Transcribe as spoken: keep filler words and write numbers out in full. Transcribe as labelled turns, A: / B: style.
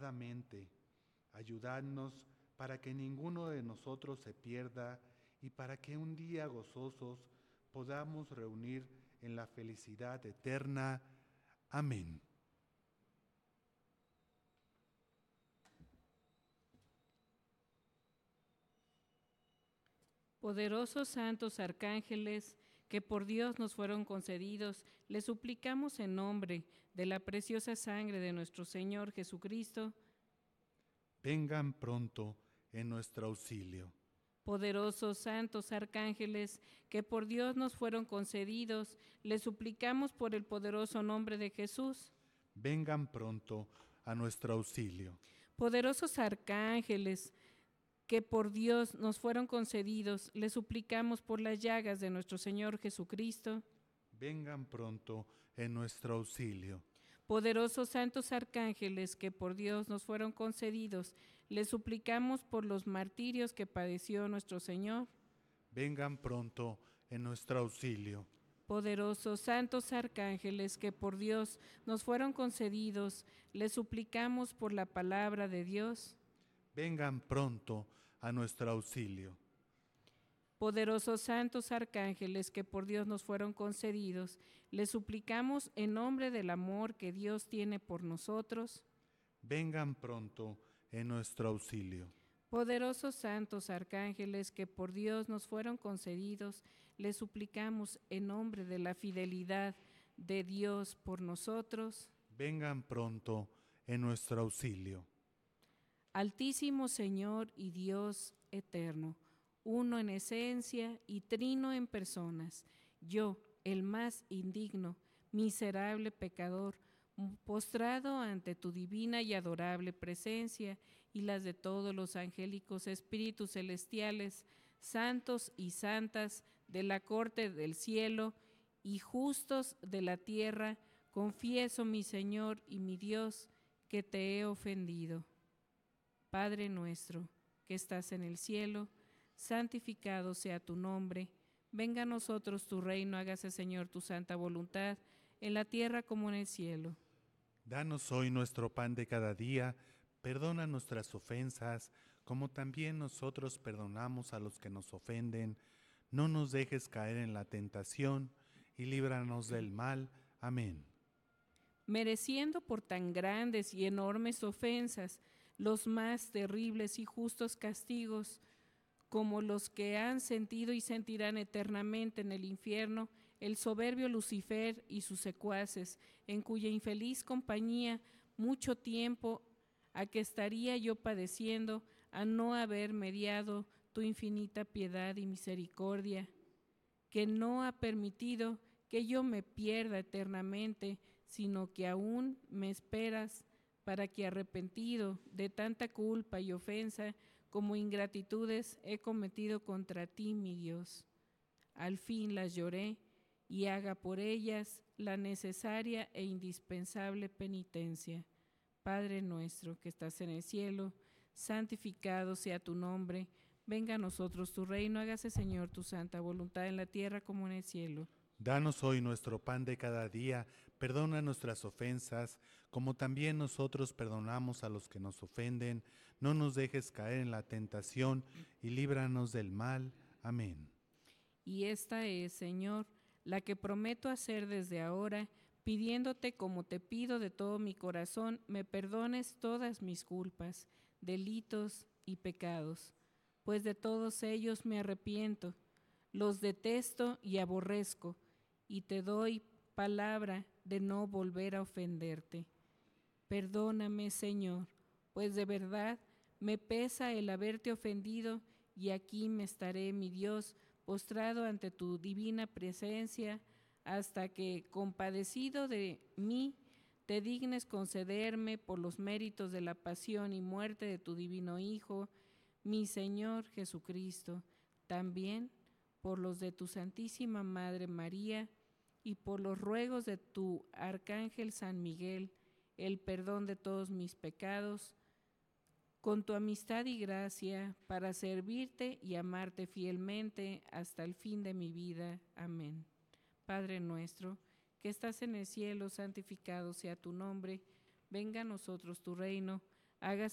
A: adecuadamente. Ayudadnos para que ninguno de nosotros se pierda y para que un día gozosos podamos reunir en la felicidad eterna. Amén.
B: Poderosos santos arcángeles, que por Dios nos fueron concedidos, les suplicamos en nombre de la preciosa sangre de nuestro Señor Jesucristo,
A: vengan pronto en nuestro auxilio.
B: Poderosos santos arcángeles, que por Dios nos fueron concedidos, les suplicamos por el poderoso nombre de Jesús.
A: Vengan pronto a nuestro auxilio.
B: Poderosos arcángeles, que por Dios nos fueron concedidos, les suplicamos por las llagas de nuestro Señor Jesucristo.
A: Vengan pronto en nuestro auxilio.
B: Poderosos santos arcángeles, que por Dios nos fueron concedidos, les suplicamos por los martirios que padeció nuestro Señor.
A: Vengan pronto en nuestro auxilio.
B: Poderosos santos arcángeles, que por Dios nos fueron concedidos, les suplicamos por la palabra de Dios.
A: Vengan pronto a nuestro auxilio.
B: Poderosos santos arcángeles, que por Dios nos fueron concedidos, les suplicamos en nombre del amor que Dios tiene por nosotros.
A: Vengan pronto en nuestro auxilio.
B: Poderosos santos arcángeles, que por Dios nos fueron concedidos, les suplicamos en nombre de la fidelidad de Dios por nosotros.
A: Vengan pronto en nuestro auxilio.
B: Altísimo Señor y Dios eterno, uno en esencia y trino en personas, yo, el más indigno, miserable pecador, postrado ante tu divina y adorable presencia y las de todos los angélicos espíritus celestiales, santos y santas de la corte del cielo y justos de la tierra, confieso, mi Señor y mi Dios, que te he ofendido. Padre nuestro, que estás en el cielo, santificado sea tu nombre. Venga a nosotros tu reino, hágase, Señor, tu santa voluntad, en la tierra como en el cielo.
A: Danos hoy nuestro pan de cada día, perdona nuestras ofensas, como también nosotros perdonamos a los que nos ofenden. No nos dejes caer en la tentación, y líbranos del mal. Amén.
B: Mereciendo por tan grandes y enormes ofensas los más terribles y justos castigos, como los que han sentido y sentirán eternamente en el infierno el soberbio Lucifer y sus secuaces, en cuya infeliz compañía mucho tiempo a que estaría yo padeciendo a no haber mediado tu infinita piedad y misericordia, que no ha permitido que yo me pierda eternamente, sino que aún me esperas para que, arrepentido de tanta culpa y ofensa como ingratitudes he cometido contra ti, mi Dios, al fin las lloré y haga por ellas la necesaria e indispensable penitencia. Padre nuestro que estás en el cielo, santificado sea tu nombre, venga a nosotros tu reino, hágase, Señor, tu santa voluntad en la tierra como en el cielo.
A: Danos hoy nuestro pan de cada día, perdona nuestras ofensas, como también nosotros perdonamos a los que nos ofenden. No nos dejes caer en la tentación, y líbranos del mal. Amén.
B: Y esta es, Señor, la que prometo hacer desde ahora, pidiéndote, como te pido de todo mi corazón, me perdones todas mis culpas, delitos y pecados, pues de todos ellos me arrepiento, los detesto y aborrezco, y te doy palabra de no volver a ofenderte. Perdóname, Señor, pues de verdad me pesa el haberte ofendido, y aquí me estaré, mi Dios, postrado ante tu divina presencia, hasta que, compadecido de mí, te dignes concederme por los méritos de la pasión y muerte de tu divino Hijo, mi Señor Jesucristo, también por los de tu Santísima Madre María, y por los ruegos de tu Arcángel San Miguel, el perdón de todos mis pecados, con tu amistad y gracia, para servirte y amarte fielmente hasta el fin de mi vida. Amén. Padre nuestro, que estás en el cielo, santificado sea tu nombre. Venga a nosotros tu reino, hágase